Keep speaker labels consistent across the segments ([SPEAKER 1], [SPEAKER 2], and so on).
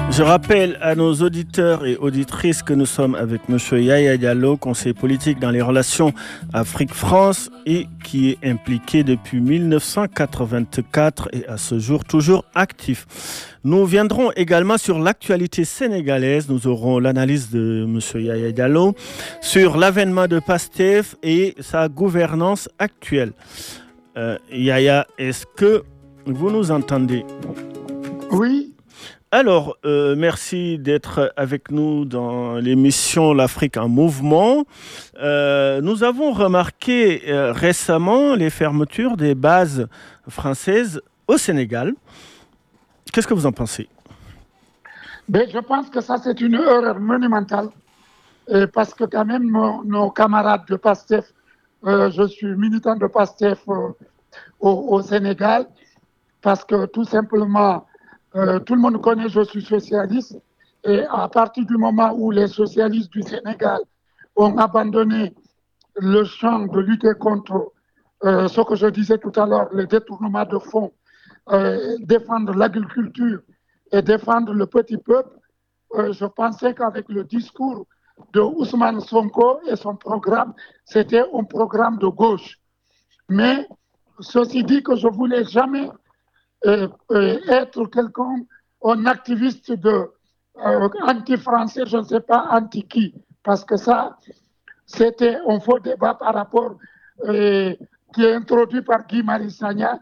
[SPEAKER 1] Je rappelle à nos auditeurs et auditrices que nous sommes avec M. Yaya Diallo, conseiller politique dans les relations Afrique-France et qui est impliqué depuis 1984 et à ce jour toujours actif. Nous viendrons également sur l'actualité sénégalaise. Nous aurons l'analyse de M. Yaya Diallo sur l'avènement de PASTEF et sa gouvernance actuelle. Yaya, est-ce que vous nous entendez?
[SPEAKER 2] Oui.
[SPEAKER 1] Alors, merci d'être avec nous dans l'émission L'Afrique en mouvement. Nous avons remarqué récemment les fermetures des bases françaises au Sénégal. Qu'est-ce que vous en pensez?
[SPEAKER 2] Je pense que ça, c'est une erreur monumentale parce que quand même, nos camarades de PASTEF, je suis militant de PASTEF au Sénégal parce que tout simplement, tout le monde connaît, je suis socialiste. Et à partir du moment où les socialistes du Sénégal ont abandonné le champ de lutter contre ce que je disais tout à l'heure, le détournement de fonds, défendre l'agriculture et défendre le petit peuple, je pensais qu'avec le discours de Ousmane Sonko et son programme, c'était un programme de gauche. Mais ceci dit que je ne voulais jamais être quelqu'un, un activiste anti-français, je ne sais pas anti-qui, parce que ça, c'était un faux débat par rapport, qui est introduit par Guy Marius Sagna.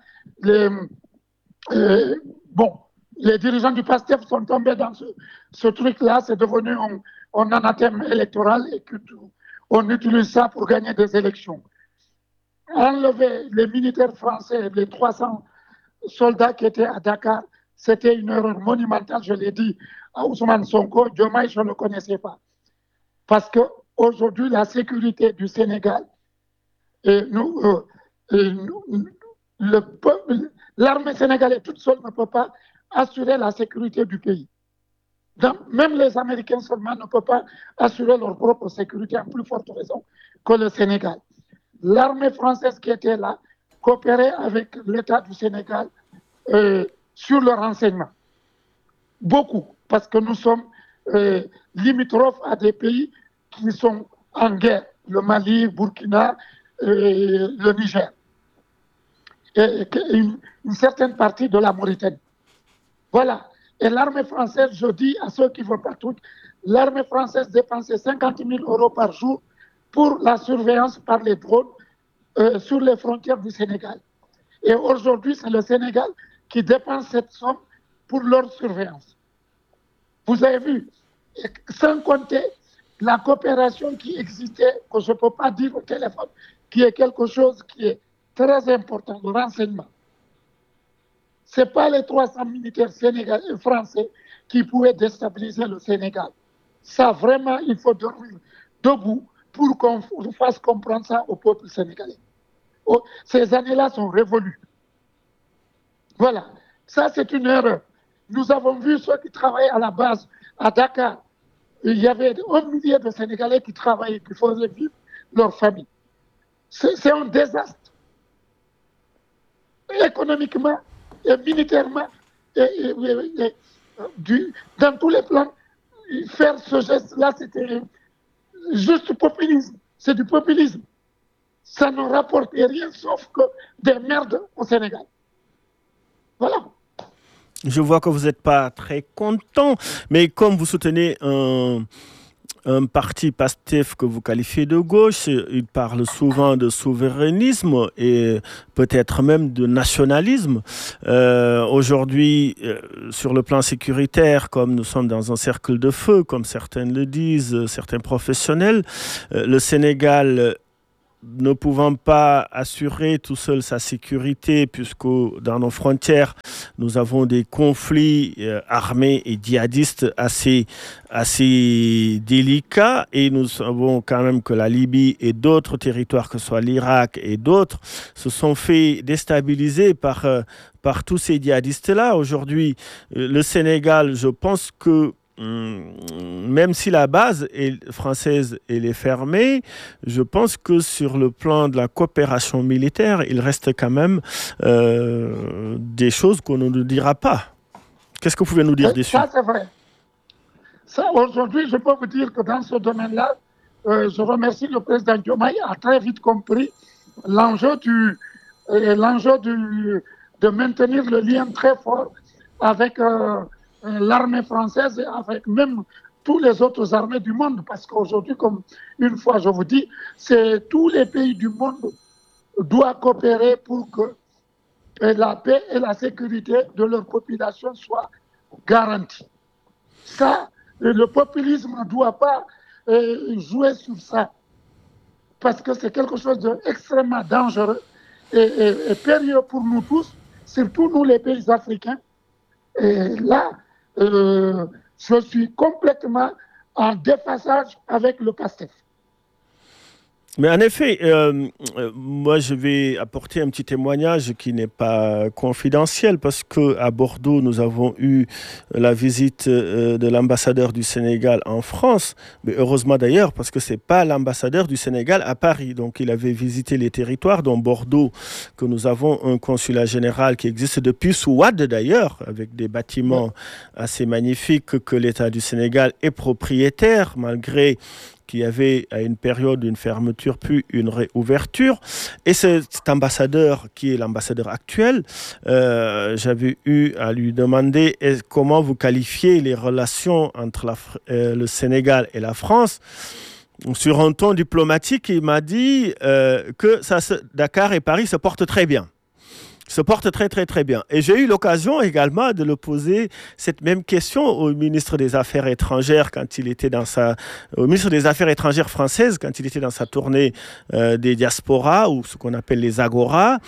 [SPEAKER 2] Les dirigeants du PASTEF sont tombés dans ce truc-là, c'est devenu un anathème électoral et on utilise ça pour gagner des élections. Enlever les militaires français, les 300 soldats qui étaient à Dakar, c'était une erreur monumentale, je l'ai dit à Ousmane Sonko. Diomaye, je ne le connaissais pas. Parce qu'aujourd'hui, la sécurité du Sénégal, l'armée sénégalaise toute seule ne peut pas assurer la sécurité du pays. Donc, même les Américains seulement ne peuvent pas assurer leur propre sécurité, en plus forte raison que le Sénégal. L'armée française qui était là coopérait avec l'État du Sénégal sur le renseignement. Beaucoup, parce que nous sommes limitrophes à des pays qui sont en guerre, le Mali, le Burkina, le Niger, et une certaine partie de la Mauritanie. Voilà. Et l'armée française, je dis à ceux qui ne voient pas tout, l'armée française dépensait 50 000 € par jour pour la surveillance par les drones sur les frontières du Sénégal. Et aujourd'hui, c'est le Sénégal qui dépense cette somme pour leur surveillance. Vous avez vu, sans compter la coopération qui existait, que je ne peux pas dire au téléphone, qui est quelque chose qui est très important, le renseignement. Ce n'est pas les 300 militaires sénégalais, français qui pouvaient déstabiliser le Sénégal. Ça, vraiment, il faut dormir debout pour qu'on fasse comprendre ça au peuple sénégalais. Ces années-là sont révolues. Voilà, ça c'est une erreur. Nous avons vu ceux qui travaillaient à la base à Dakar. Il y avait 1 millier de Sénégalais qui travaillaient, qui faisaient vivre leur famille. C'est un désastre. Économiquement et militairement, dans tous les plans, faire ce geste-là, c'était juste populisme. C'est du populisme. Ça ne rapporte rien sauf que des merdes au Sénégal. Voilà.
[SPEAKER 1] Je vois que vous n'êtes pas très content, mais comme vous soutenez un parti PASTEF que vous qualifiez de gauche, il parle souvent de souverainisme et peut-être même de nationalisme. Aujourd'hui, sur le plan sécuritaire, comme nous sommes dans un cercle de feu, comme certains le disent, certains professionnels, le Sénégal ne pouvant pas assurer tout seul sa sécurité, puisque dans nos frontières, nous avons des conflits armés et djihadistes assez délicats, et nous savons quand même que la Libye et d'autres territoires, que ce soit l'Irak et d'autres, se sont fait déstabiliser par tous ces djihadistes-là. Aujourd'hui, le Sénégal, je pense que même si la base française est fermée, je pense que sur le plan de la coopération militaire, il reste quand même des choses qu'on ne nous dira pas. Qu'est-ce que vous pouvez nous dire dessus?
[SPEAKER 2] Ça, c'est vrai. Aujourd'hui, je peux vous dire que dans ce domaine-là, je remercie le président Diomaye, a très vite compris l'enjeu de maintenir le lien très fort avec l'armée française et avec même tous les autres armées du monde. Parce qu'aujourd'hui, comme une fois je vous dis, c'est tous les pays du monde doivent coopérer pour que la paix et la sécurité de leur population soient garanties. Ça, le populisme ne doit pas jouer sur ça, parce que c'est quelque chose d'extrêmement dangereux et périlleux pour nous tous, surtout nous les pays africains. Et là, je suis complètement en déphasage avec le PASTEF.
[SPEAKER 1] Mais en effet, moi je vais apporter un petit témoignage qui n'est pas confidentiel parce qu'à Bordeaux, nous avons eu la visite de l'ambassadeur du Sénégal en France. Mais heureusement d'ailleurs parce que ce n'est pas l'ambassadeur du Sénégal à Paris. Donc il avait visité les territoires dont Bordeaux, que nous avons un consulat général qui existe depuis sous Wade d'ailleurs, avec des bâtiments assez magnifiques que l'État du Sénégal est propriétaire malgré qu'il y avait à une période une fermeture puis une réouverture. Et cet ambassadeur, qui est l'ambassadeur actuel, j'avais eu à lui demander comment vous qualifiez les relations entre le Sénégal et la France. Sur un ton diplomatique, il m'a dit que Dakar et Paris se portent très bien. Se porte très, très, très bien. Et j'ai eu l'occasion également de le poser cette même question au ministre des Affaires étrangères au ministre des Affaires étrangères françaises quand il était dans sa tournée des diasporas ou ce qu'on appelle les agoras.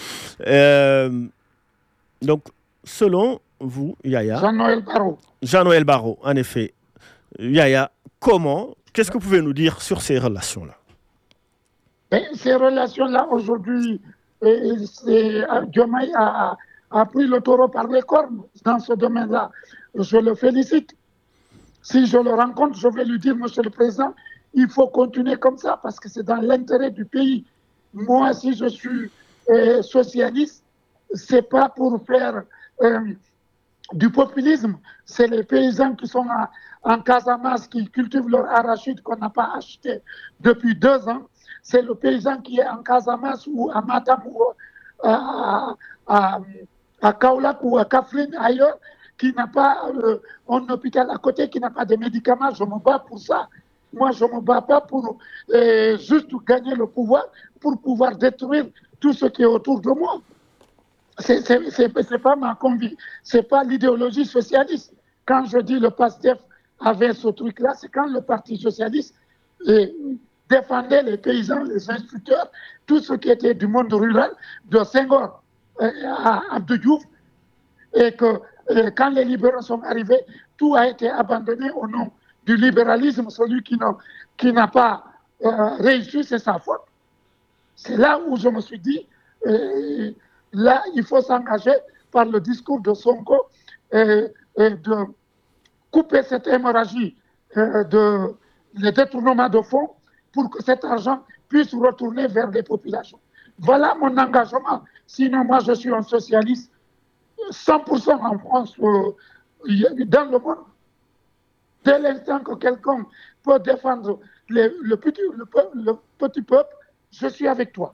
[SPEAKER 1] Donc, selon vous, Yaya.
[SPEAKER 2] Jean-Noël Barrot.
[SPEAKER 1] Jean-Noël Barrot, en effet. Yaya, qu'est-ce que vous pouvez nous dire sur ces relations-là?
[SPEAKER 2] Ces relations-là, aujourd'hui, Diomaye a pris le taureau par les cornes dans ce domaine-là. Je le félicite. Si je le rencontre, je vais lui dire, Monsieur le Président, il faut continuer comme ça parce que c'est dans l'intérêt du pays. Moi, si je suis socialiste, c'est pas pour faire du populisme. C'est les paysans qui sont en Casamance, qui cultivent leur arachide qu'on n'a pas acheté depuis 2 ans. C'est le paysan qui est en Casamance ou à Matam ou à Kaolack ou à Kaffrine, ailleurs, qui n'a pas un hôpital à côté, qui n'a pas de médicaments. Je me bats pour ça. Moi, je ne me bats pas pour juste gagner le pouvoir, pour pouvoir détruire tout ce qui est autour de moi. C'est pas ma conviction, c'est pas l'idéologie socialiste. Quand je dis le PASTEF avait ce truc-là, c'est quand le Parti socialiste défendait les paysans, les instructeurs, tout ce qui était du monde rural, de Senghor à Abdou Diouf, et que quand les libéraux sont arrivés, tout a été abandonné au nom du libéralisme. Celui qui n'a pas réussi, c'est sa faute. C'est là où je me suis dit, là, il faut s'engager par le discours de Sonko et de couper cette hémorragie le détournement de fonds pour que cet argent puisse retourner vers les populations. Voilà mon engagement. Sinon, moi, je suis un socialiste 100% en France, dans le monde. Dès l'instant que quelqu'un peut défendre le petit peuple, je suis avec toi.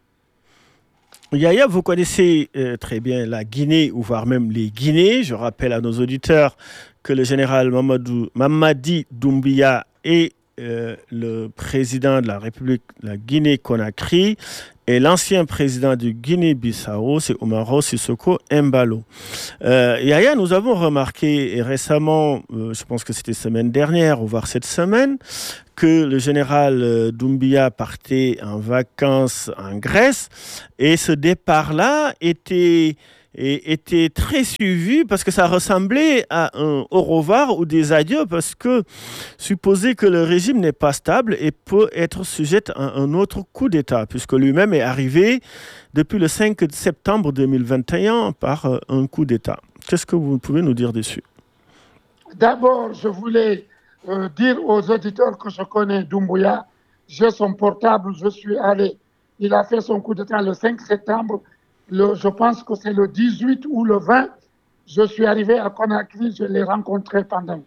[SPEAKER 1] Yaya, vous connaissez très bien la Guinée, ou voire même les Guinées. Je rappelle à nos auditeurs que le général Mamadi Doumbouya est le président de la République de la Guinée-Conakry et l'ancien président du Guinée-Bissau, c'est Umaro Sissoko Embalo. Yaya, nous avons remarqué récemment, je pense que c'était semaine dernière, ou voire cette semaine, que le général Doumbouya partait en vacances en Grèce et ce départ-là était très suivi parce que ça ressemblait à un au revoir ou des adieux parce que supposer que le régime n'est pas stable et peut être sujet à un autre coup d'État puisque lui-même est arrivé depuis le 5 septembre 2021 par un coup d'État. Qu'est-ce que vous pouvez nous dire dessus?
[SPEAKER 2] D'abord, je voulais dire aux auditeurs que je connais Doumbouya, j'ai son portable, je suis allé. Il a fait son coup d'État le 5 septembre. Je pense que c'est le 18 ou le 20. Je suis arrivé à Conakry, je l'ai rencontré pendant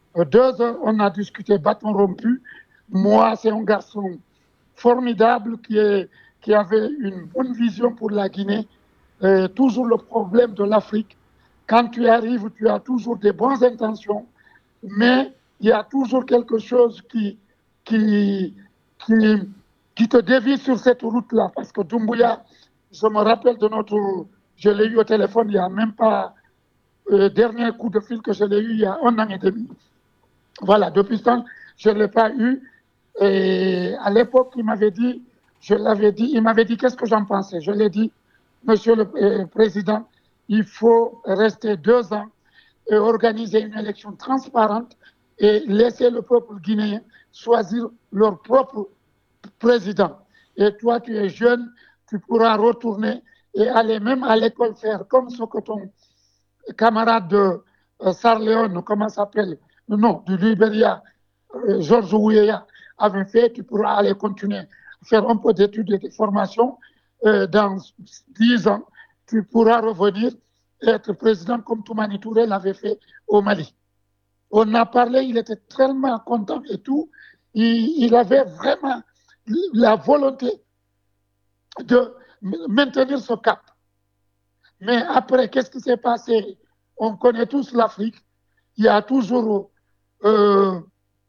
[SPEAKER 2] 2 heures, on a discuté bâton rompu. Moi, c'est un garçon formidable qui avait une bonne vision pour la Guinée. Toujours le problème de l'Afrique. Quand tu arrives, tu as toujours des bonnes intentions, mais il y a toujours quelque chose qui, qui, qui te dévie sur cette route-là. Parce que Doumbouya, je me rappelle de je l'ai eu au téléphone il n'y a même pas dernier coup de fil que je l'ai eu il y a 1 an et demi. Voilà, depuis ce temps, je ne l'ai pas eu. Et à l'époque, je l'avais dit, il m'avait dit qu'est-ce que j'en pensais. Je l'ai dit, Monsieur le Président, il faut rester 2 ans et organiser une élection transparente et laisser le peuple guinéen choisir leur propre président. Et toi, tu es jeune, tu pourras retourner et aller même à l'école faire comme ce que ton camarade de Sarleone, comment s'appelle, non, du Libéria, Georges Ouéa, avait fait. Tu pourras aller continuer à faire un peu d'études et de formation. Dans 10 ans, tu pourras revenir et être président comme Toumani Touré l'avait fait au Mali. On a parlé, il était tellement content et tout. Il avait vraiment la volonté de maintenir ce cap. Mais après, qu'est-ce qui s'est passé? On connaît tous l'Afrique. Il y a toujours euh,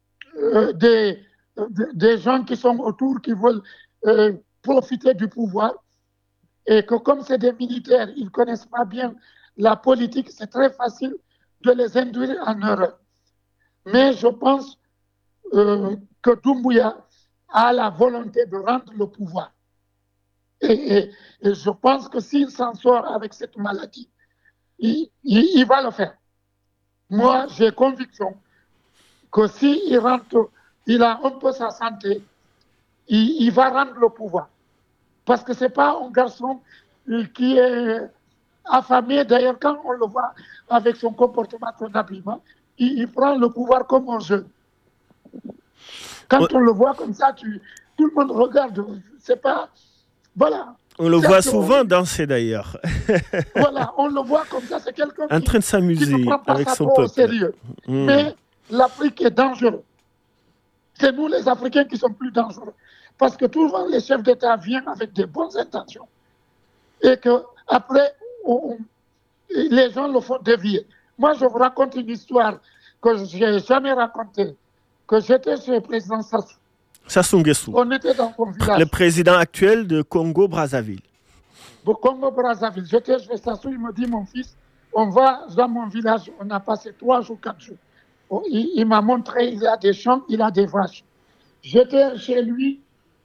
[SPEAKER 2] des gens qui sont autour, qui veulent profiter du pouvoir. Et que comme c'est des militaires, ils ne connaissent pas bien la politique, c'est très facile de les induire en erreur. Mais je pense que Doumbouya a la volonté de rendre le pouvoir. Et je pense que s'il s'en sort avec cette maladie, il va le faire. Moi, j'ai conviction que s'il rentre, il a un peu sa santé, il va rendre le pouvoir. Parce que ce n'est pas un garçon qui est affamé. D'ailleurs, quand on le voit avec son comportement, son habillement, il prend le pouvoir comme un jeu. Quand on le voit comme ça, tout le monde regarde. C'est pas. Voilà.
[SPEAKER 1] On le voit souvent danser d'ailleurs.
[SPEAKER 2] Voilà, on le voit comme ça, c'est quelqu'un
[SPEAKER 1] en train de
[SPEAKER 2] qui
[SPEAKER 1] s'amuser
[SPEAKER 2] ne prend pas
[SPEAKER 1] avec
[SPEAKER 2] ça
[SPEAKER 1] son
[SPEAKER 2] trop
[SPEAKER 1] peuple.
[SPEAKER 2] au sérieux. Mais l'Afrique est dangereuse. C'est nous les Africains qui sommes plus dangereux. Parce que souvent les chefs d'État viennent avec de bonnes intentions. Et qu'après, les gens le font dévier. Moi, je vous raconte une histoire que je n'ai jamais racontée. Que j'étais chez le président Sassou.
[SPEAKER 1] Sassou Nguesso.
[SPEAKER 2] On était dans son village.
[SPEAKER 1] Le président actuel de Congo-Brazzaville.
[SPEAKER 2] De Congo-Brazzaville. J'étais chez Sassou, il me dit, mon fils, on va dans mon village. On a passé 3 jours, 4 jours. Il m'a montré, il a des champs, il a des vaches. J'étais chez lui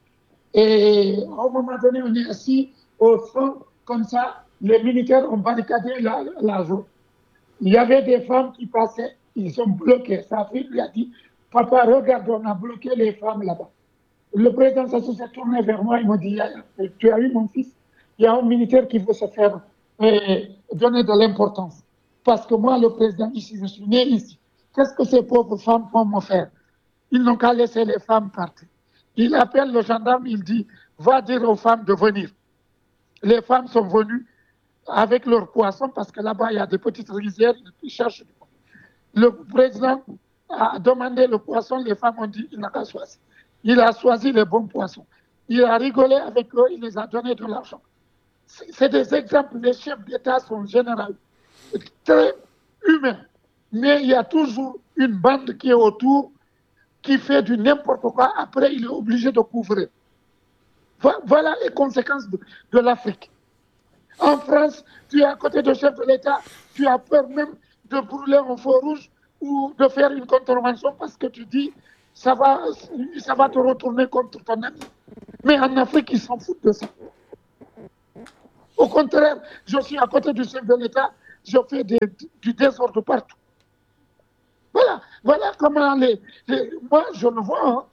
[SPEAKER 2] et à un moment donné, on est assis au fond, comme ça, les militaires ont barricadé la zone. Il y avait des femmes qui passaient, ils ont bloqué. Sa fille lui a dit, papa, regarde, on a bloqué les femmes là-bas. Le président Sassou s'est tourné vers moi, il m'a dit, tu as eu mon fils, il y a un militaire qui veut se faire donner de l'importance. Parce que moi, le président ici, je suis né ici. Qu'est-ce que ces pauvres femmes vont me faire? Ils n'ont qu'à laisser les femmes partir. Il appelle le gendarme, il dit, va dire aux femmes de venir. Les femmes sont venues avec leurs poissons, parce que là-bas, il y a des petites rizières, ils cherchent. Le président a demandé le poisson, les femmes ont dit, il n'a qu'à choisir. Il a choisi les bons poissons. Il a rigolé avec eux, il les a donné de l'argent. C'est des exemples, les chefs d'État sont généraux, très humains. Mais il y a toujours une bande qui est autour, qui fait du n'importe quoi. Après, il est obligé de couvrir. Voilà les conséquences de l'Afrique. En France, tu es à côté du chef de l'État, tu as peur même de brûler un feu rouge ou de faire une contravention parce que tu dis ça va te retourner contre ton ami. Mais en Afrique, ils s'en foutent de ça. Au contraire, je suis à côté du chef de l'État, je fais du désordre partout. Voilà comment moi je le vois.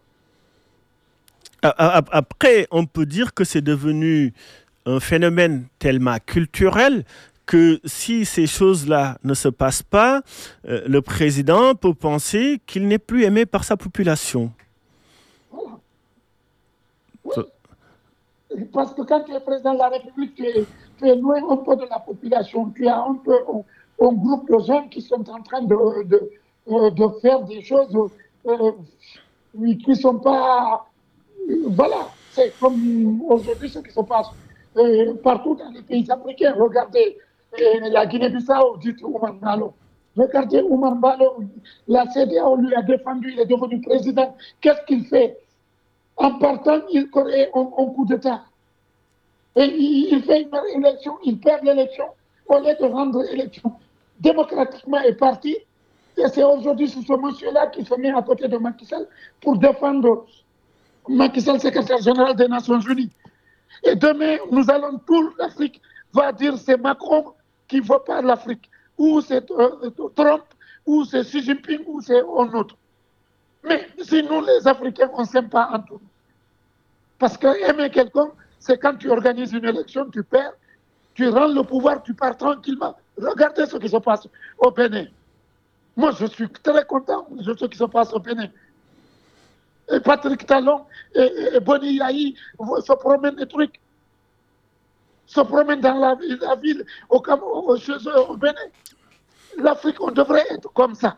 [SPEAKER 1] Après, on peut dire que c'est devenu un phénomène tellement culturel que si ces choses-là ne se passent pas, le président peut penser qu'il n'est plus aimé par sa population.
[SPEAKER 2] Voilà. Oui. Parce que quand tu es président de la République, tu es loin un peu de la population. Tu as un peu un groupe de gens qui sont en train de faire des choses qui ne sont pas... voilà, c'est comme aujourd'hui ce qui se passe partout dans les pays africains. Regardez la Guinée-Bissau, dites Oumar Malo. Regardez Oumar Malo, la CEDEAO lui a défendu, il est devenu président. Qu'est-ce qu'il fait? En partant, il crée un coup d'État. Et il fait une élection, il perd l'élection, au lieu de rendre l'élection démocratiquement est parti. Et c'est aujourd'hui ce monsieur-là qui se met à côté de Macky Sall pour défendre Macky Sall, secrétaire général des Nations Unies. Et demain, nous allons, toute l'Afrique va dire c'est Macron qui ne veut pas l'Afrique, ou c'est Trump, ou c'est Xi Jinping, ou c'est un autre. Mais si nous, les Africains, on ne s'aime pas entre nous. Parce que aimer quelqu'un, c'est quand tu organises une élection, tu perds, tu rends le pouvoir, tu pars tranquillement. Regardez ce qui se passe au Bénin. Moi, je suis très content de ce qui se passe au Bénin. Et Patrick Talon et Boni Yahi se promènent des trucs. Se promènent dans la ville, au Bénin. L'Afrique, on devrait être comme ça.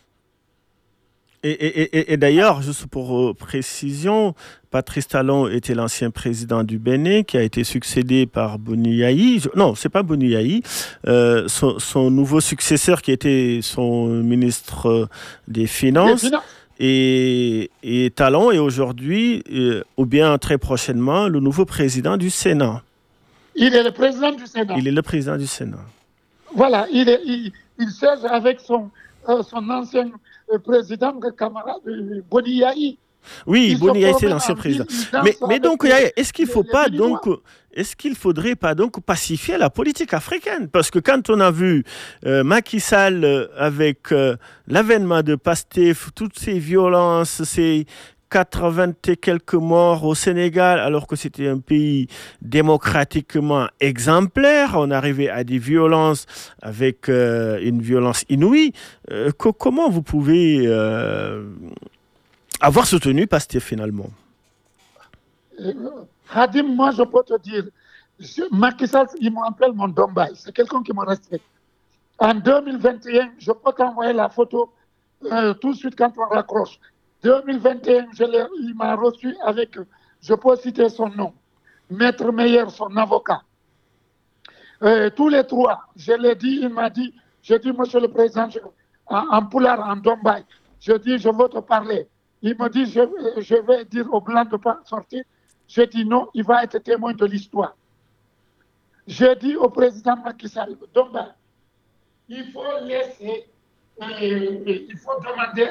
[SPEAKER 1] Et d'ailleurs, juste pour précision, Patrice Talon était l'ancien président du Bénin qui a été succédé par Boni Yahi. Non, c'est pas Boni Yahi. Son nouveau successeur qui était son ministre des Finances. Et Talon est aujourd'hui, ou bien très prochainement, le nouveau président du Sénat.
[SPEAKER 2] Il est le président du Sénat.
[SPEAKER 1] Il est le président du Sénat.
[SPEAKER 2] Voilà, il siège avec son ancien président, camarade Boni Yahi.
[SPEAKER 1] Oui, Boni Yahi, c'est l'ancien président. Mais donc, est-ce qu'il ne faudrait pas donc pacifier la politique africaine? Parce que quand on a vu Macky Sall avec l'avènement de Pastef, toutes ces violences, ces 80 et quelques morts au Sénégal, alors que c'était un pays démocratiquement exemplaire. On arrivait à des violences avec une violence inouïe. Comment vous pouvez avoir soutenu Pastef finalement?
[SPEAKER 2] Hadim, moi je peux te dire, Macky Sall, il m'appelle mon Dombay. C'est quelqu'un qui me respecte. En 2021, je peux t'envoyer la photo tout de suite quand on raccroche. 2021, il m'a reçu avec, je peux citer son nom, Maître Meyer, son avocat. Tous les trois, je l'ai dit, il m'a dit, je dis, monsieur le président, en Poulard, en Dombay, je dis, je veux te parler. Il me dit, je vais dire au blanc de ne pas sortir. Je dis non, il va être témoin de l'histoire. Je dis au président Macky Sall, Dombay, il faut laisser, il faut demander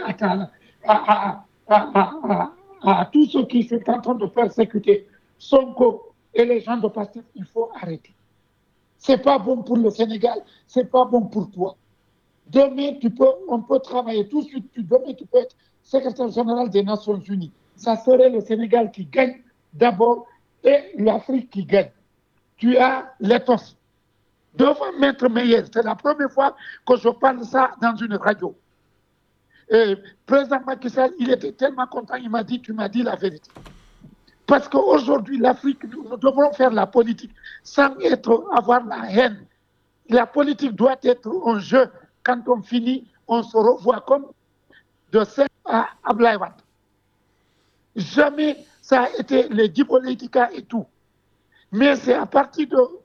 [SPEAKER 2] à tous ceux qui sont en train de persécuter Sonko et les gens de Pastef, il faut arrêter. Ce n'est pas bon pour le Sénégal, ce n'est pas bon pour toi. Demain, on peut travailler tout de suite. Demain, tu peux être secrétaire général des Nations Unies. Ça serait le Sénégal qui gagne d'abord et l'Afrique qui gagne. Tu as l'éthos. Devant Maître Meyer, c'est la première fois que je parle ça dans une radio. Et président Macky Sall, il était tellement content, il m'a dit, tu m'as dit la vérité. Parce qu'aujourd'hui, l'Afrique, nous devrons faire la politique sans avoir la haine. La politique doit être un jeu. Quand on finit, on se revoit comme de Seck à Ablaïwat. Jamais ça a été les Djibo-Leïtika et tout. Mais c'est à partir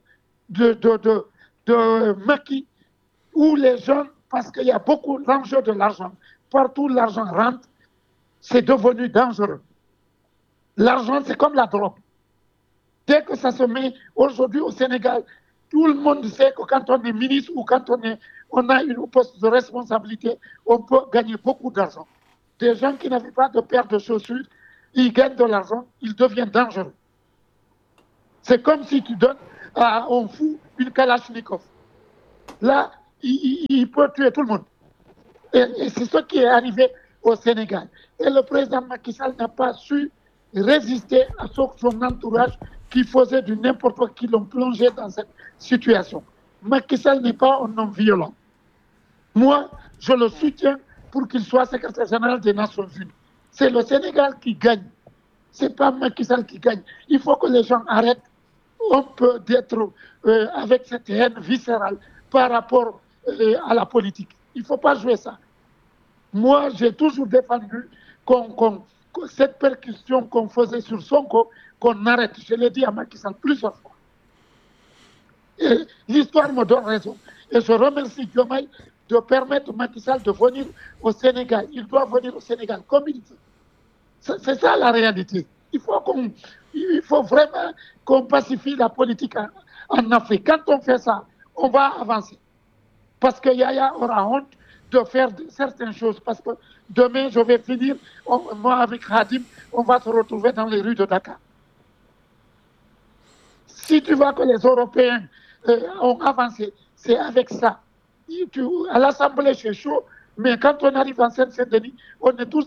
[SPEAKER 2] de Macky où les gens, parce qu'il y a beaucoup d'enjeux de l'argent, partout l'argent rentre, c'est devenu dangereux. L'argent, c'est comme la drogue. Dès que ça se met aujourd'hui au Sénégal, tout le monde sait que quand on est ministre ou quand on a une poste de responsabilité, on peut gagner beaucoup d'argent. Des gens qui n'avaient pas de paire de chaussures, ils gagnent de l'argent, ils deviennent dangereux. C'est comme si tu donnes à un fou une Kalachnikov. Là, il peut tuer tout le monde. Et c'est ce qui est arrivé au Sénégal. Et le président Macky Sall n'a pas su résister à son entourage qui faisait du n'importe quoi, qui l'ont plongé dans cette situation. Macky Sall n'est pas un homme violent. Moi, je le soutiens pour qu'il soit secrétaire général des Nations Unies. C'est le Sénégal qui gagne. Ce n'est pas Macky Sall qui gagne. Il faut que les gens arrêtent un peu d'être avec cette haine viscérale par rapport à la politique. Il ne faut pas jouer ça. Moi, j'ai toujours défendu que cette percussion qu'on faisait sur Sonko, qu'on arrête. Je l'ai dit à Macky Sall plusieurs fois. Et l'histoire me donne raison. Et je remercie Diomaye de permettre Macky Sall de venir au Sénégal. Il doit venir au Sénégal comme il veut. C'est ça la réalité. Il faut vraiment qu'on pacifie la politique en Afrique. Quand on fait ça, on va avancer. Parce que Yaya aura honte de faire certaines choses. Parce que demain, je vais finir, moi avec Hadim, on va se retrouver dans les rues de Dakar. Si tu vois que les Européens ont avancé, c'est avec ça. À l'Assemblée, c'est chaud, mais quand on arrive en Seine-Saint-Denis, on est tous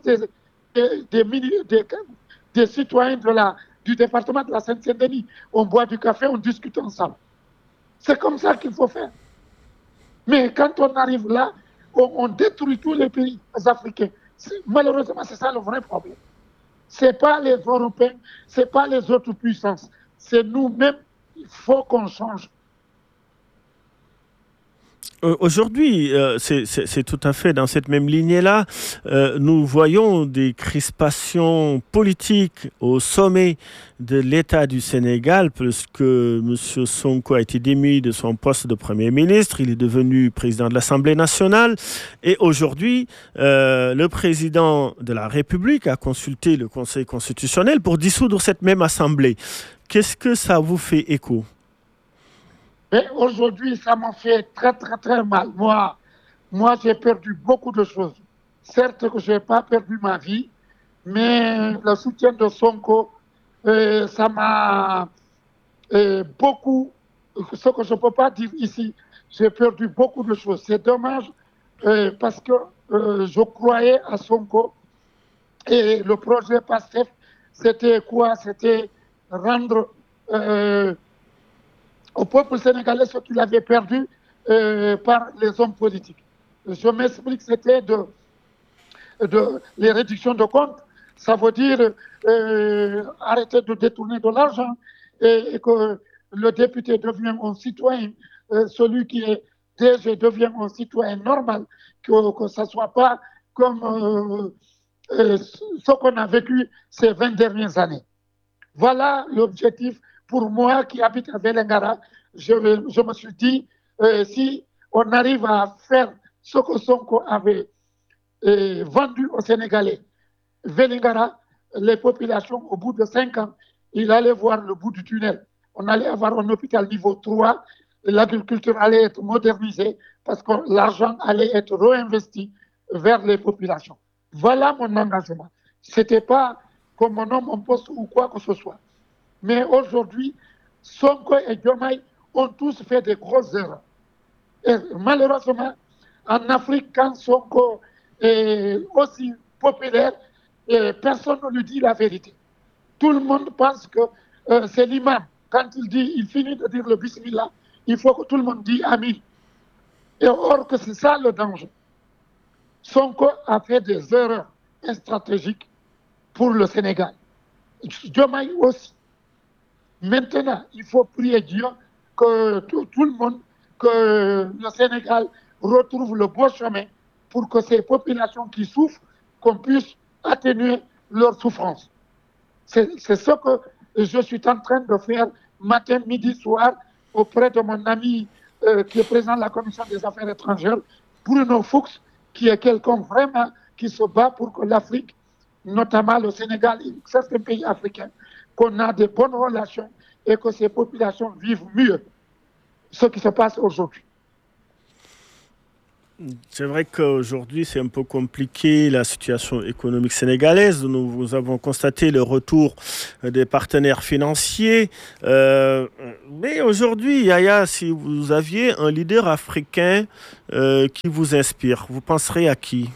[SPEAKER 2] des citoyens du département de la Seine-Saint-Denis. On boit du café, on discute ensemble. C'est comme ça qu'il faut faire. Mais quand on arrive là, on détruit tous les pays africains. Malheureusement, c'est ça le vrai problème. Ce n'est pas les Européens, ce n'est pas les autres puissances. C'est nous-mêmes, il faut qu'on change.
[SPEAKER 1] Aujourd'hui, c'est tout à fait dans cette même lignée-là. Nous voyons des crispations politiques au sommet de l'État du Sénégal, puisque M. Sonko a été démis de son poste de Premier ministre. Il est devenu président de l'Assemblée nationale. Et aujourd'hui, le président de la République a consulté le Conseil constitutionnel pour dissoudre cette même Assemblée. Qu'est-ce que ça vous fait écho ?
[SPEAKER 2] Mais aujourd'hui, ça m'a fait très, très, très mal. Moi, j'ai perdu beaucoup de choses. Certes que je n'ai pas perdu ma vie, mais le soutien de Sonko, ça m'a beaucoup, ce que je ne peux pas dire ici, j'ai perdu beaucoup de choses. C'est dommage parce que je croyais à Sonko et le projet PASTEF, c'était quoi? C'était rendre au peuple sénégalais ce qu'il avait perdu par les hommes politiques. Je m'explique, c'était les réductions de comptes. Ça veut dire arrêter de détourner de l'argent et que le député devient un citoyen, celui qui est DG devient un citoyen normal, que ce ne soit pas comme ce qu'on a vécu ces 20 dernières années. Voilà l'objectif. Pour moi qui habite à Vélingara, je me suis dit, si on arrive à faire ce que Sonko avait vendu aux Sénégalais, Vélingara, les populations, au bout de 5 ans, il allait voir le bout du tunnel. On allait avoir un hôpital niveau 3, l'agriculture allait être modernisée parce que l'argent allait être réinvesti vers les populations. Voilà mon engagement. Ce n'était pas comme mon nom, mon poste ou quoi que ce soit. Mais aujourd'hui, Sonko et Diomaye ont tous fait des grosses erreurs. Et malheureusement, en Afrique, quand Sonko est aussi populaire, personne ne lui dit la vérité. Tout le monde pense que c'est l'imam. Quand il finit de dire le bismillah, il faut que tout le monde dise Amin. Et or que c'est ça le danger. Sonko a fait des erreurs stratégiques pour le Sénégal. Diomaye aussi. Maintenant, il faut prier Dieu que tout le monde, que le Sénégal retrouve le bon chemin pour que ces populations qui souffrent, qu'on puisse atténuer leur souffrance. C'est ce que je suis en train de faire matin, midi, soir auprès de mon ami qui est président de la Commission des Affaires étrangères, Bruno Fuchs, qui est quelqu'un vraiment qui se bat pour que l'Afrique, notamment le Sénégal et certains pays africains, qu'on a de bonnes relations et que ces populations vivent mieux ce qui se passe aujourd'hui.
[SPEAKER 1] C'est vrai qu'aujourd'hui, c'est un peu compliqué la situation économique sénégalaise. Nous avons constaté le retour des partenaires financiers. Mais aujourd'hui, Yaya, si vous aviez un leader africain qui vous inspire, vous penserez à qui?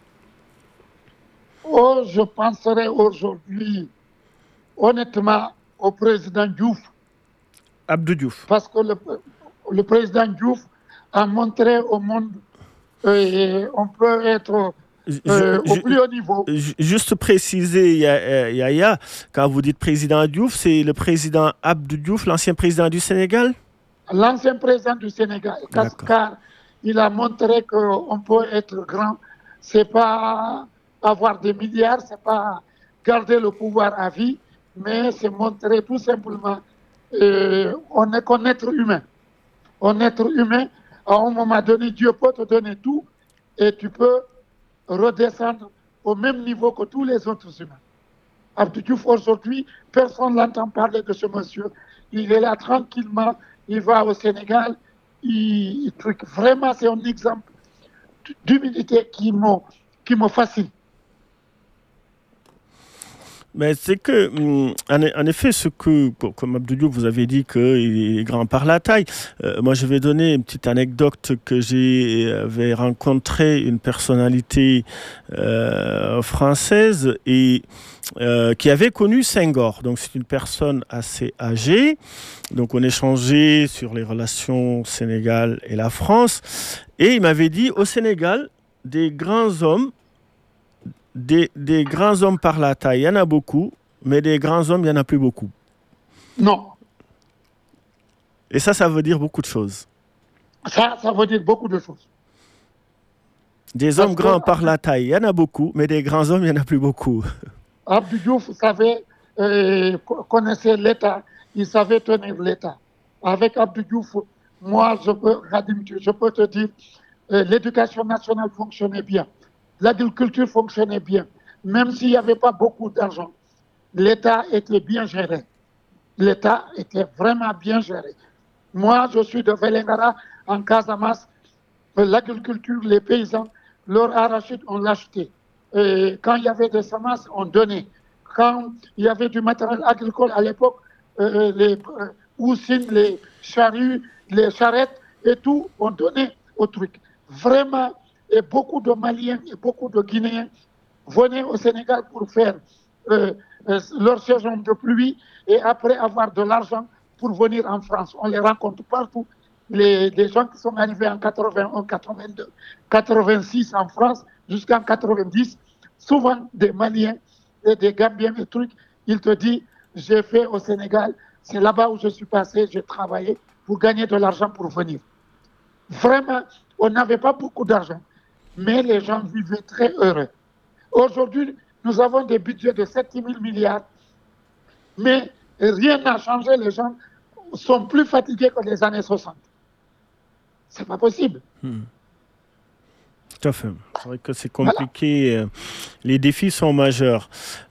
[SPEAKER 2] Oh, je penserais aujourd'hui, honnêtement, au président Diouf.
[SPEAKER 1] Abdou Diouf.
[SPEAKER 2] Parce que le président Diouf a montré au monde qu'on peut être au plus haut niveau.
[SPEAKER 1] Juste préciser, Yaya, quand vous dites président Diouf, c'est le président Abdou Diouf, l'ancien président du Sénégal?
[SPEAKER 2] L'ancien président du Sénégal, car il a montré qu'on peut être grand c'est pas avoir des milliards, c'est pas garder le pouvoir à vie, mais c'est montrer tout simplement on est qu'un être humain. Un être humain, à un moment donné, Dieu peut te donner tout et tu peux redescendre au même niveau que tous les autres humains. Abdou Diouf, aujourd'hui, personne n'entend parler de ce monsieur. Il est là tranquillement, il va au Sénégal, vraiment, c'est un exemple d'humilité qui me fascine.
[SPEAKER 1] Mais c'est que, en effet, ce que, comme Abdou Diouf, vous avez dit qu'il est grand par la taille. Moi, je vais donner une petite anecdote que j'avais rencontré une personnalité française et qui avait connu Senghor. Donc, c'est une personne assez âgée. Donc, on échangeait sur les relations Sénégal et la France. Et il m'avait dit, au Sénégal, des grands hommes par la taille, il y en a beaucoup, mais des grands hommes, il n'y en a plus beaucoup.
[SPEAKER 2] Non.
[SPEAKER 1] Et ça veut dire beaucoup de choses.
[SPEAKER 2] Ça veut dire beaucoup de choses.
[SPEAKER 1] Des hommes grands par la taille, il y en a beaucoup, mais des grands hommes, il n'y en a plus beaucoup.
[SPEAKER 2] Abdou Diouf connaissait l'État, il savait tenir l'État. Avec Abdou Diouf, moi, je peux te dire, l'éducation nationale fonctionnait bien. L'agriculture fonctionnait bien. Même s'il n'y avait pas beaucoup d'argent, l'État était bien géré. L'État était vraiment bien géré. Moi, je suis de Vélingara, en Casamance. L'agriculture, les paysans, leur arachide, on l'achetait. Quand il y avait des semences, on donnait. Quand il y avait du matériel agricole à l'époque, les houssines, les charrues, les charrettes et tout, on donnait au truc. Vraiment, et beaucoup de Maliens et beaucoup de Guinéens venaient au Sénégal pour faire leur saison de pluie et après avoir de l'argent pour venir en France. On les rencontre partout. Les gens qui sont arrivés en 81, 82, 86 en France jusqu'en 90, souvent des Maliens et des Gambiens et trucs, ils te disent, j'ai fait au Sénégal, c'est là-bas où je suis passé, j'ai travaillé pour gagner de l'argent pour venir. Vraiment, on n'avait pas beaucoup d'argent, mais les gens vivaient très heureux. Aujourd'hui, nous avons des budgets de 7 000 milliards, mais rien n'a changé. Les gens sont plus fatigués que les années 60. C'est pas possible.
[SPEAKER 1] Tout à fait. C'est vrai que c'est compliqué. Voilà. Les défis sont majeurs.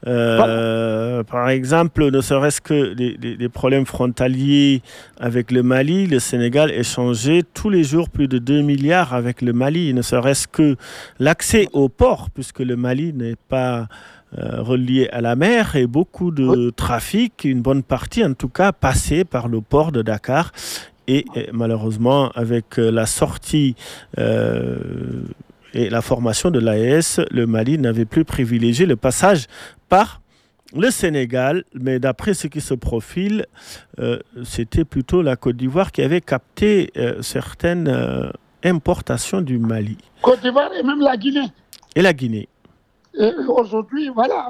[SPEAKER 1] Par exemple, ne serait-ce que les problèmes frontaliers avec le Mali, le Sénégal échangeait tous les jours plus de 2 milliards avec le Mali. Ne serait-ce que l'accès au port, puisque le Mali n'est pas relié à la mer et beaucoup de trafic, une bonne partie en tout cas, passait par le port de Dakar. Et malheureusement, avec la sortie et la formation de l'AES, le Mali n'avait plus privilégié le passage par le Sénégal, mais d'après ce qui se profile, c'était plutôt la Côte d'Ivoire qui avait capté certaines importations du Mali.
[SPEAKER 2] Côte d'Ivoire et même la Guinée.
[SPEAKER 1] Et la Guinée.
[SPEAKER 2] Et aujourd'hui, voilà,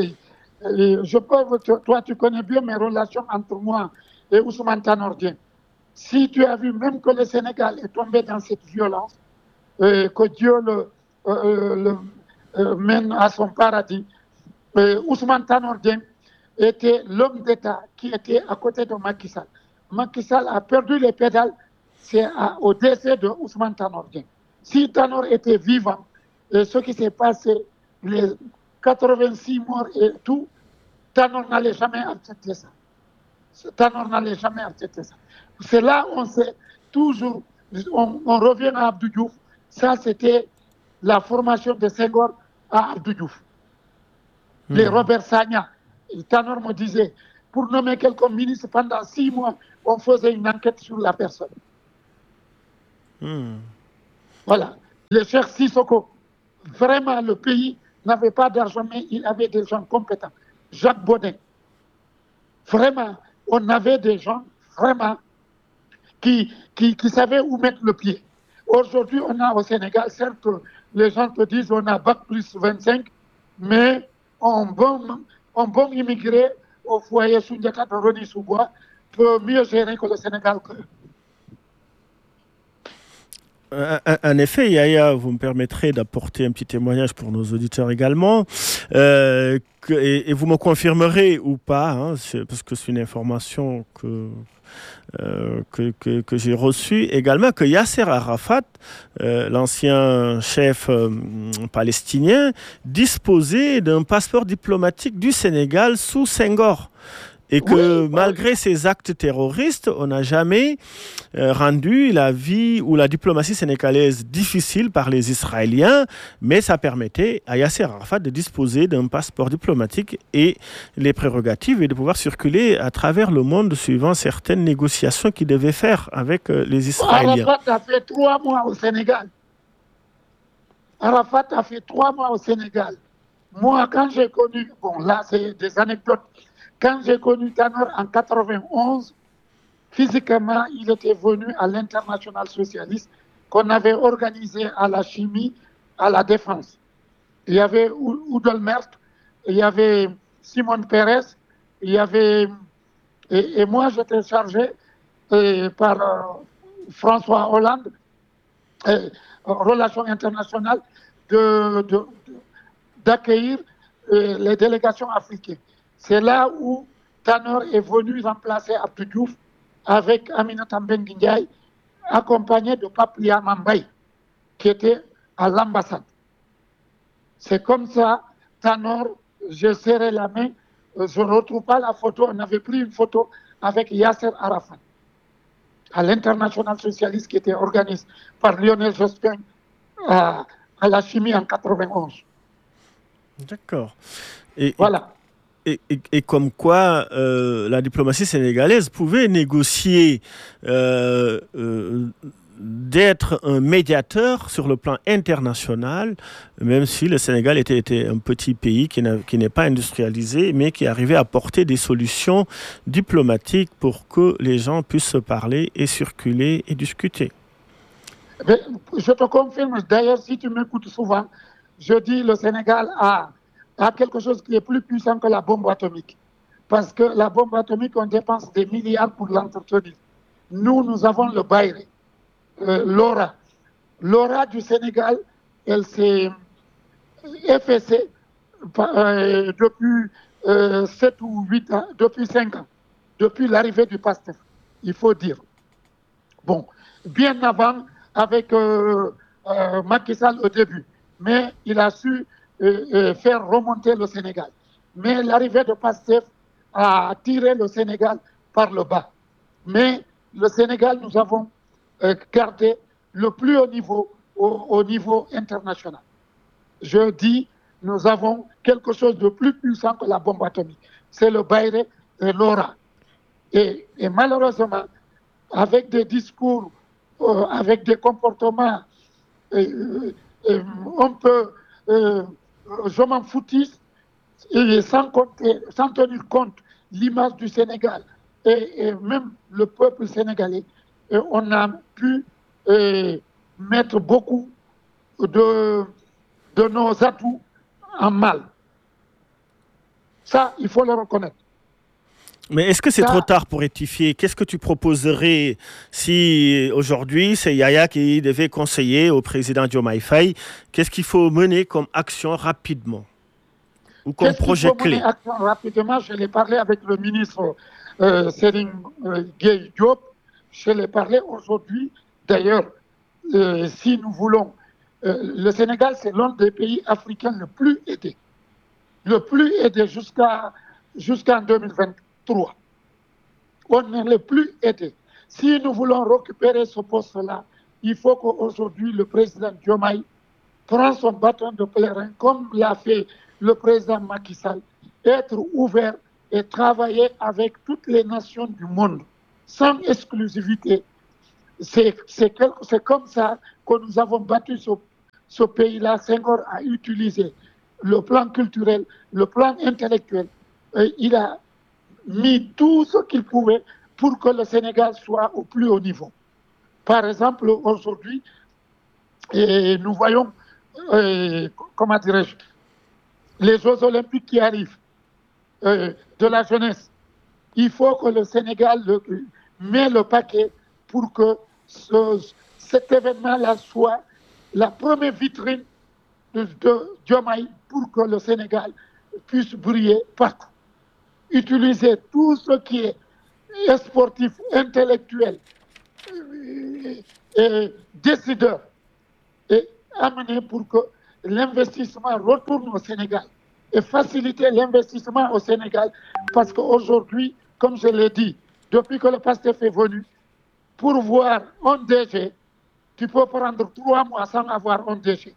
[SPEAKER 2] toi, tu connais bien mes relations entre moi et Ousmane Tanor Dieng. Si tu as vu même que le Sénégal est tombé dans cette violence, que Dieu le mène à son paradis, Ousmane Tanor Dieng était l'homme d'État qui était à côté de Macky Sall. Macky Sall a perdu les pédales, c'est au décès de Ousmane Tanor Dieng. Si Tanor était vivant, ce qui s'est passé, les 86 morts et tout, Tanor n'allait jamais accepter ça. Tanor n'allait jamais accepter ça. C'est là on sait toujours, on revient à Abdou Diouf. Ça, c'était la formation de Senghor à Abdou Diouf. Les Robert Sagna, Tanor me disait, pour nommer quelqu'un ministre pendant 6 mois, on faisait une enquête sur la personne. Voilà. Le Cheikh Sissoko, vraiment, le pays n'avait pas d'argent, mais il avait des gens compétents. Jacques Bonnet, vraiment, on avait des gens vraiment qui savaient où mettre le pied. Aujourd'hui, on a au Sénégal, certes, les gens te disent on a bac plus 25, mais un bon immigré au foyer Soundiata de Rony Soubois peut mieux gérer que le Sénégal.
[SPEAKER 1] En effet, Yaya, vous me permettrez d'apporter un petit témoignage pour nos auditeurs également. Et vous me confirmerez ou pas, hein, parce que c'est une information que j'ai reçue également, que Yasser Arafat, l'ancien chef palestinien, disposait d'un passeport diplomatique du Sénégal sous Senghor. Et que malgré ces actes terroristes, on n'a jamais rendu la vie ou la diplomatie sénégalaise difficile par les Israéliens, mais ça permettait à Yasser Arafat de disposer d'un passeport diplomatique et les prérogatives et de pouvoir circuler à travers le monde suivant certaines négociations qu'il devait faire avec les Israéliens.
[SPEAKER 2] Arafat a fait 3 mois au Sénégal. Arafat a fait 3 mois au Sénégal. Moi, quand j'ai connu, bon là c'est des anecdotes, quand j'ai connu Tanor en 91, physiquement, il était venu à l'International socialiste qu'on avait organisé à la chimie, à la défense. Il y avait Oudelmert, il y avait Simon Pérez, il y avait... Et moi, j'étais chargé par François Hollande, Relations internationales, d'accueillir les délégations africaines. C'est là où Tanor est venu remplacer Abdou Diouf avec Aminata Mbengue Ndiaye, accompagné de Pape Liam Mbaye, qui était à l'ambassade. C'est comme ça, Tanor, je serrais la main, je ne retrouve pas la photo, on avait pris une photo avec Yasser Arafat, à l'International socialiste qui était organisé par Lionel Jospin à la chimie en 91.
[SPEAKER 1] D'accord.
[SPEAKER 2] Voilà.
[SPEAKER 1] Et comme quoi la diplomatie sénégalaise pouvait négocier d'être un médiateur sur le plan international, même si le Sénégal était un petit pays qui n'est pas industrialisé, mais qui arrivait à apporter des solutions diplomatiques pour que les gens puissent se parler et circuler et discuter.
[SPEAKER 2] Mais je te confirme, d'ailleurs, si tu m'écoutes souvent, je dis le Sénégal a quelque chose qui est plus puissant que la bombe atomique. Parce que la bombe atomique, on dépense des milliards pour l'entretenir. Nous avons le Bayré, l'ORA. L'ORA du Sénégal, elle s'est effacée depuis 7 ou 8 ans, depuis 5 ans, depuis l'arrivée du PASTEF, il faut dire. Bon, bien avant, avec Macky Sall au début, mais il a su faire remonter le Sénégal. Mais l'arrivée de PASTEF a tiré le Sénégal par le bas. Mais le Sénégal, nous avons gardé le plus haut niveau au niveau international. Je dis, nous avons quelque chose de plus puissant que la bombe atomique. C'est le Bayré et l'ORA. Et malheureusement, avec des discours, avec des comportements, on peut... je m'en foutisse, et sans tenir compte l'image du Sénégal et même le peuple sénégalais, on a pu mettre beaucoup de nos atouts en mal. Ça, il faut le reconnaître.
[SPEAKER 1] Mais est-ce que c'est trop tard pour rectifier? Qu'est-ce que tu proposerais si aujourd'hui c'est Yaya qui devait conseiller au président Diomaye Faye? Qu'est-ce qu'il faut mener comme action rapidement ou comme projet clé?
[SPEAKER 2] Rapidement, je l'ai parlé avec le ministre Serigne Gueye Diop. Je l'ai parlé aujourd'hui. D'ailleurs, si nous voulons, le Sénégal, c'est l'un des pays africains le plus aidé. Le plus aidé jusqu'en 2023. On est le plus aidé. Si nous voulons récupérer ce poste-là, il faut qu'aujourd'hui le président Diomaye prenne son bâton de pèlerin, comme l'a fait le président Macky Sall, être ouvert et travailler avec toutes les nations du monde, sans exclusivité. C'est comme ça que nous avons battu ce pays-là. Senghor a utilisé le plan culturel, le plan intellectuel. Il a mis tout ce qu'il pouvait pour que le Sénégal soit au plus haut niveau. Par exemple, aujourd'hui, nous voyons, comment dirais-je, les Jeux olympiques qui arrivent, de la jeunesse. Il faut que le Sénégal mette le paquet pour que cet événement-là soit la première vitrine de Diomaye pour que le Sénégal puisse briller partout. Utiliser tout ce qui est sportif, intellectuel, et décideur et amener pour que l'investissement retourne au Sénégal et faciliter l'investissement au Sénégal parce qu'aujourd'hui, comme je l'ai dit, depuis que le PASTEF est venu, pour voir un DG, tu peux prendre 3 mois sans avoir un DG.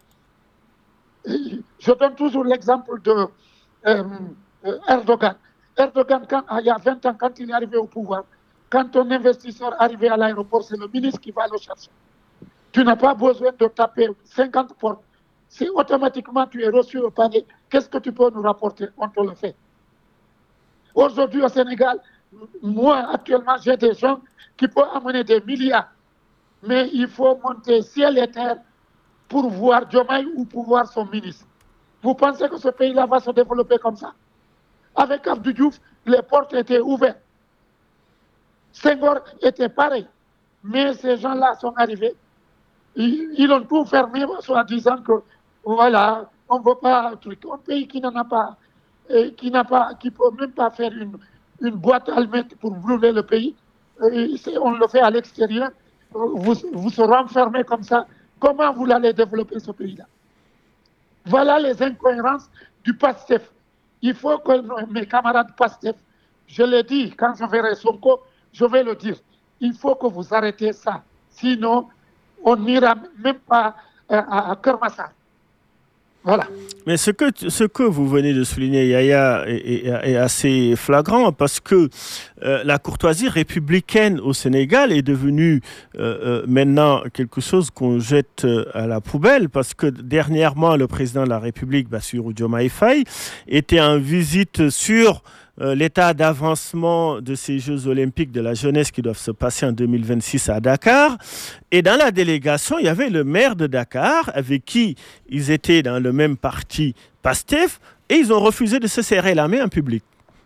[SPEAKER 2] Je donne toujours l'exemple de Erdogan. Erdogan, il y a 20 ans, quand il est arrivé au pouvoir, quand un investisseur arrivé à l'aéroport, c'est le ministre qui va le chercher. Tu n'as pas besoin de taper 50 portes. Si automatiquement tu es reçu au palais, qu'est-ce que tu peux nous rapporter? On te le fait. Aujourd'hui au Sénégal, moi actuellement, j'ai des gens qui peuvent amener des milliards. Mais il faut monter ciel et terre pour voir Diomaye ou pour voir son ministre. Vous pensez que ce pays-là va se développer comme ça? Avec Abdou Diouf, les portes étaient ouvertes. Senghor était pareil. Mais ces gens-là sont arrivés. Ils ont tout fermé, en disant que voilà, on ne veut pas un truc. Un pays qui n'en a pas, qui ne peut même pas faire une boîte allumette pour brûler le pays. On le fait à l'extérieur. Vous serez enfermés comme ça. Comment vous allez développer ce pays-là? Voilà les incohérences du PASTEF. Il faut que mes camarades PASTEF, je l'ai dit, quand je verrai Sonko, je vais le dire. Il faut que vous arrêtez ça. Sinon, on n'ira même pas à Kermassar. Voilà.
[SPEAKER 1] Mais ce que vous venez de souligner, Yaya, est assez flagrant parce que la courtoisie républicaine au Sénégal est devenue maintenant quelque chose qu'on jette à la poubelle parce que dernièrement, le président de la République, Bassirou Diomaye Faye, était en visite sur l'état d'avancement de ces Jeux olympiques de la jeunesse qui doivent se passer en 2026 à Dakar. Et dans la délégation, il y avait le maire de Dakar avec qui ils étaient dans le même parti PASTEF et ils ont refusé de se serrer la main en public.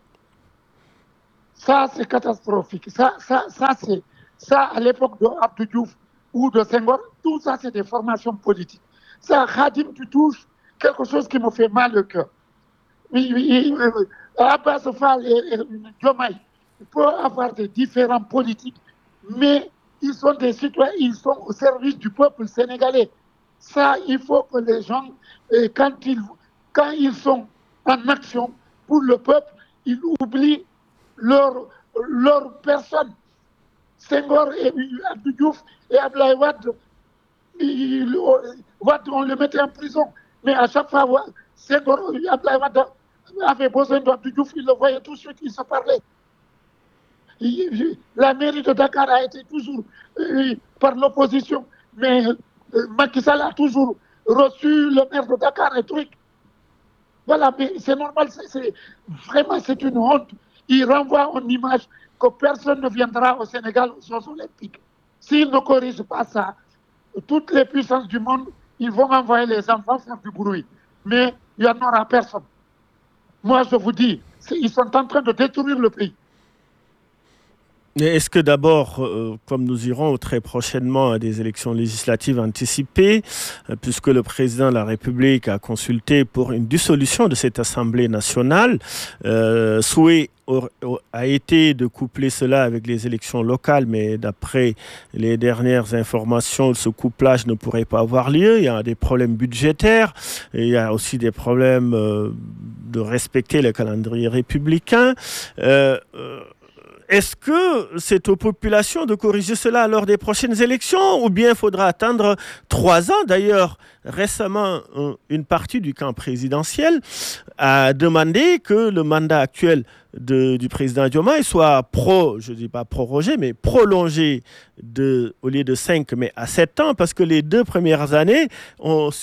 [SPEAKER 2] Ça, c'est catastrophique. Ça, à l'époque de Abdou Diouf ou de Senghor, tout ça, c'est des formations politiques. Ça, Khadim, tu touches quelque chose qui me fait mal au cœur. Abbas Fall et Diomaye peuvent avoir des différents politiques, mais ils sont des citoyens, ils sont au service du peuple sénégalais. Ça, il faut que les gens, quand ils sont en action pour le peuple, ils oublient leur personne. Senghor et Abdou Diouf et Abdoulaye Wade, on le mettait en prison. Mais à chaque fois, Senghor et Abdoulaye Wade avait besoin d'Abdou Diouf, il le voyait tout de suite, il se parlait. La mairie de Dakar a été toujours par l'opposition, mais Macky Sall a toujours reçu le maire de Dakar et truc. Voilà, mais c'est normal, vraiment c'est une honte. Il renvoie une image que personne ne viendra au Sénégal aux Jeux Olympiques. S'ils ne corrigent pas ça, toutes les puissances du monde, ils vont envoyer les enfants faire du bruit. Mais il n'y en aura personne. Moi, je vous dis, ils sont en train de détruire le pays.
[SPEAKER 1] Est-ce que d'abord, comme nous irons très prochainement à des élections législatives anticipées, puisque le président de la République a consulté pour une dissolution de cette Assemblée nationale, souhait a été de coupler cela avec les élections locales, mais d'après les dernières informations, ce couplage ne pourrait pas avoir lieu. Il y a des problèmes budgétaires, il y a aussi des problèmes de respecter le calendrier républicain. Est-ce que c'est aux populations de corriger cela lors des prochaines élections ou bien il faudra attendre 3 ans? D'ailleurs, récemment, une partie du camp présidentiel a demandé que le mandat actuel du président Diomaye soit je ne dis pas prorogé, mais prolongé au lieu de 5, mais à 7 ans, parce que les 2 premières années ont